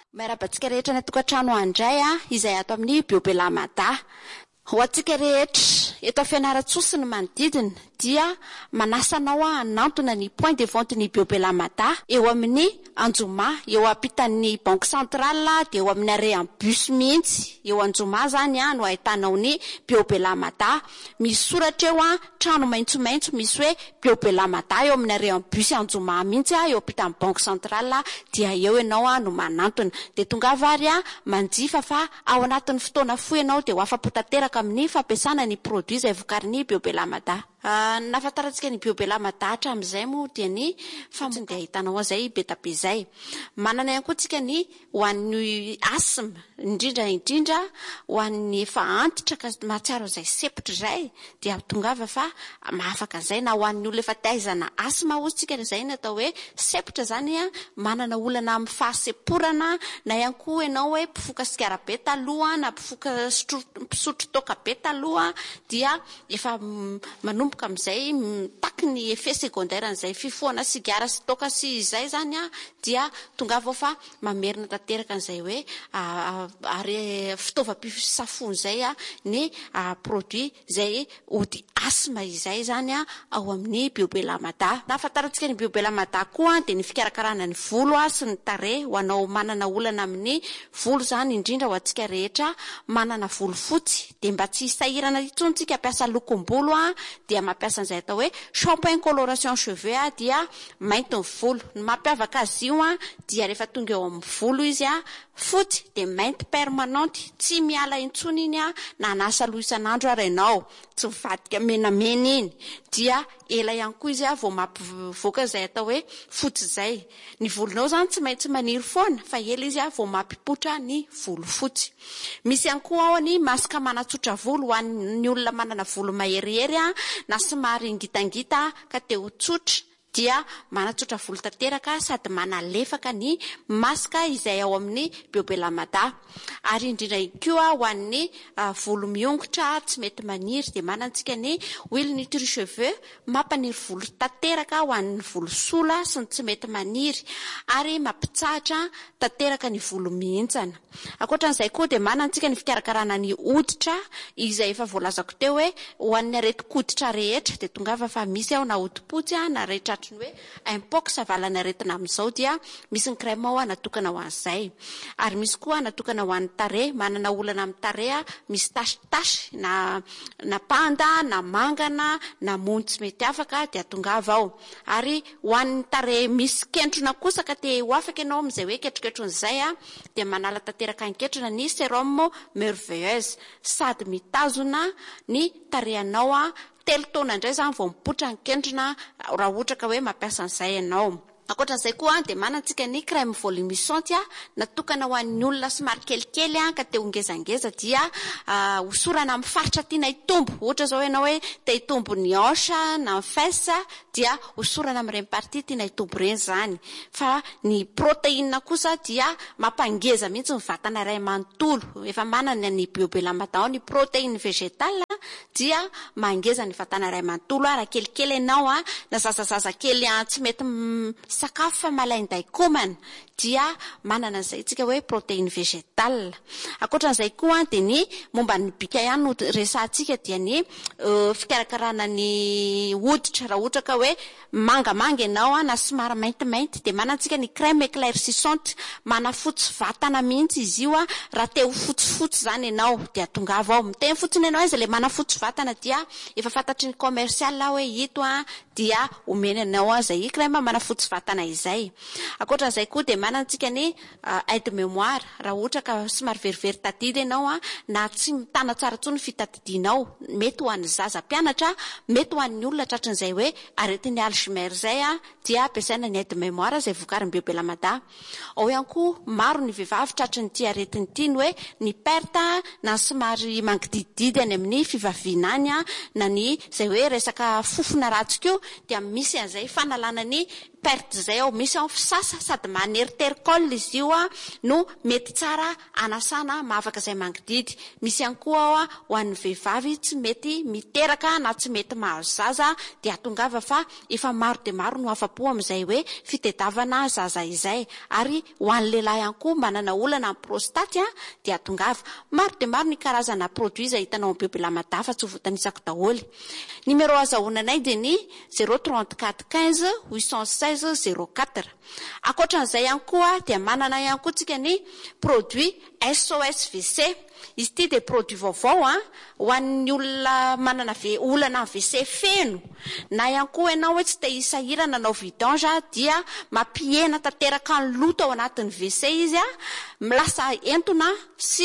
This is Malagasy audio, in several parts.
Miarabantsika rehetra ny tokantrano andray izay ato amin'ny Biobelamada. Ho antsika rehetra eto Fianarantsoa ny manodidina dia manasanao hanantona ny point de vente ny Biobelamada eo amin'ny Anjoma, eo ampitan'ny Banque Centrale dia eo amin'ny arrean bus mihitsy. Eo Anjoma zany no ahitanao ny Biobelamada. Misy soratra eo trano maitsomaitso misy hoe Biobelamada eo amin'ny arrean bus Anjoma mihitsy eo ampitan'ny Banque Centrale dia eo ianao no manantona. Dia tonga vary manjifa fa ao anatin'ny fotoana fohy ianao dia ho afapo tanteraka amin'ny fampiasana ny produit izay vokarin'ny Biobelamada. Nafantarantsika ny Biobelamada hatramin'izay moa dia ny famony dia ahitanao izay be tabe izay. Manana ihany koa tsika ny ho an'ny asthme indrindra ho an'ny efa antitra ka mahatsiaro izay sepotra izay dia tongava fa mahafaka izay na ho an'ny olona efa taizana asthme hozy tsika izay ny atao hoe sepotra zany manana olana amin'ny fahaseporana na ihany koa ianao hoe mpifoka sigara be taloha na mpifoka pisotro toaka be taloha dia efa manomboka amin'izay taky ny effet secondaire an'izay fifohana sigara sy toaka sy izay zany dia tonga vao fa mamerina tanteraka an'izay hoe fitaovam-pisafony izay ny produit izay ody asthme izay zany ao amin'ny Biobelamada. Nafantarantsika ny Biobelamada koa dia ny fikarakarana ny volo sy ny tarehy ho anao manana olana amin'ny volo zany indrindra ho antsika rehetra manana volo fotsy dia mba tsy hisahirana intsony tsika hampiasa lokom-bolo dia mampiasa an'izay atao hoe shampoing coloration cheveux dia mainty ny volo. Ny mampiavaka azy io dia rehefa tonga eo amin'ny volo izy fotsy dia mainty permanente tsy miala intsony iny na anasa loha isan'andro ary ianao tsy mivadika menamena iny dia ela ihany koa izy vao mampivoaka izay atao hoe fotsy izay. Ny volonao zany tsy maintsy maniry foana fa ela izy vao mampipotra ny volo fotsy. Misy ihany koa ao ny masaka manatsotra volo ho an'ny olona manana volo maherihery na somary ngitangita ka te ho tsotra dia manatsotra volo tanteraka sady manalefaka ny masaka izay ao amin'ny Biobelamada. Ary indrindra koa ho an'ny volo miongotra tsy mety maniry dia manantsika ny huile nutri cheveux mampaniry volo tanteraka ho an'ny volo sola sy ny tsy mety maniry ary mampitsahatra tanteraka ny volo mihintsana. Ankoatran'izay koa dia manantsika ny fikarakarana ny hoditra izay efa voalazako teo hoe ho an'ny areti-koditra rehetra dia tongava fa misy ao na hodi-potsy na rehetra hoe impox avalana aretina amin'izao dia misy ny crème natokana ho an'izay. Ary misy koa natokana ho an'ny tarehy, manana olana amin'ny tarehy misy tasy na panda na mangana na mony tsy mety afaka dia tongava ao. Ary ho an'ny tarehy misy kentrona kosa ka te ho afaka ianao amin'izay hoe ketroketron'izay dia manala tanteraka anketrona ny sérum merveilleuse sady mitazona ny tarehinao telo taona indray zany vao mipotra ny kentrona raha ohatra ka hoe mampiasa an'izay ianao. Ankoatran'izay koa dia manantsika ny crème volumisante natokana ho an'ny olona somary kelikely ka te ho ngezangeza dia hosorana amin'ny faritra tiana hitombo. Ohatra zao ianao hoe te hitombo ny hanche na ny fesse dia hosorana amin'ireny partie tiana hitombo ireny zany. Fa ny protéine kosa dia mampangeza mihitsy ny vatana iray manontolo. Efa manana ny Biobelamada ny protéine végétale dia mangeza ny vatana iray manontolo raha kelikely ianao na zazazaza kely tsy mety sakafo fa malainday komana dia manana an'izay tsika hoe protéine végétale. Ankoatran'izay koa dia ny momba ny bika ihany no resahantsika dia ny fikarakarana ny hoditra raha ohatra ka hoe mangamanga ianao na somary maintimainty dia manantsika ny crème éclaircissante manafotsy vatana mihitsy izy io raha te ho fotsifotsy zany ianao dia tongava ao miteny fotsiny ianao izy ilay manafotsy vatana dia efa fantatry ny commercial hoe ito dia omena ianao izay crème manafotsy vatana izay. Ankoatran'izay koa dia manantsika ny aide mémoire raha ohatra ka somary verivery tadida ianao na tsy mitana tsara intsony fitadidianao mety ho an'ny zaza mpianatra mety ho an'ny olona tratran'izay hoe aretin'ny Alzheimer zay dia ampiasaina ny aide mémoire izay vokarin'ny Biobelamada. Ao ihany koa maro ny vehivavy tratran'ity aretiny ity ny hoe ny perte na somary mangidididy any amin'ny fivaviana any na ny izay hoe resaka fofona ratsy koa dia misy an'izay fanalana ny perte zay ao, misy ao fisasa sady maneritericole izy io no mety tsara anasana mahavaka zay mangididy. Misy ihany koa ao ho an'ny vehivavy tsy mety miteraka na tsy mety mahazo zaza dia tongava fa efa maro de maro no afapo amin'izay hoe fitediavana zaza izay. Ary ho an'ny lehilahy ihany koa manana olana amin'ny prostate dia tongava maro de maro ny karazana produit izay hitanao amin'ny biobelamada fa tsy ho voatanisako daholo. Numéro azahoananay dia ny 034 15 816 04. Akoatran'izay ihany koa dia manana ihany koa tsika ny produit SOS WC. Izy ity dia produit vaovao ho an'ny olona manana olana WC feno na ihany koa ianao hoe tsy te hisahirana nanao vidange dia mampihena tanteraka ny loto ao anatin'ny WC izy milasa entona sy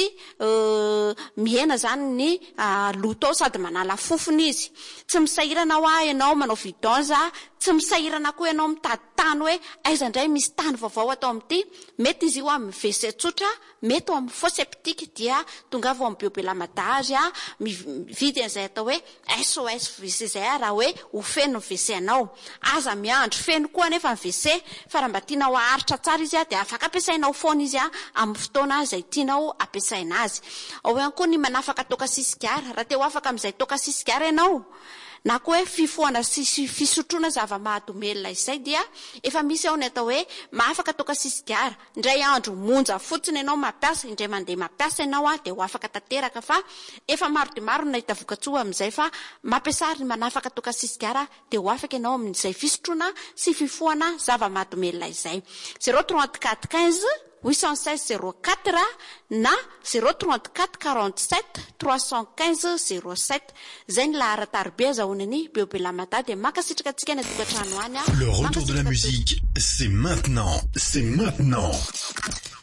mihena zany ny loto ao sady manala fofony izy. Tsy misahirana ho ianao manao vidange, tsy misahirana koa ianao mitady tany hoe aiza indray misy tany vaovao atao amin'ity. Mety izy io amin'ny WC tsotra, mety ao amin'ny fosse septique dia tongava ao amin'ny biobelamada azy mividy an'izay atao hoe SOS WC zay raha hoe ho feno ny WC anao. Aza miandro feno koa nefa ny WC fa raha mba tianao aharitra tsara izy dia afaka ampiasainao foana izy amin'ny fotoana izay tianao ampiasaina azy. Ao ihany koa ny manafaka toaka sisigara. Raha te ho afaka amin'izay toaka sisigara ianao na koa hoe fifohana sy fisotroana zava-mahadomelina izay dia efa misy ao ny atao hoe mahafaka toaka sisigara. Indray andro monja fotsiny ianao mampiasa, indray mandeha mampiasa ianao dia ho afaka tanteraka fa efa maro de maro nahita vokatsoa amin'izay fa mampiasa ny manafaka toaka sisigara dia ho afaka ianao amin'izay fisotroana sy fifohana zava-mahadomelina izay. 034 15 816 04 na 034 47 315 07. Zay ny laharatarbe azahoanany biobelamada dia makasitraka antsika ny tokantrano any. Le retour de la musique, c'est maintenant. C'est maintenant.